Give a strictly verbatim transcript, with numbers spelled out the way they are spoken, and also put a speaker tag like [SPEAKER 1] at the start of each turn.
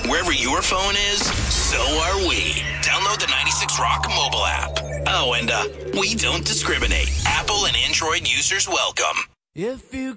[SPEAKER 1] Wherever your phone is, so are we. Download the ninety-six Rock mobile app. Oh, and uh, we don't discriminate. Apple and Android users welcome.
[SPEAKER 2] If you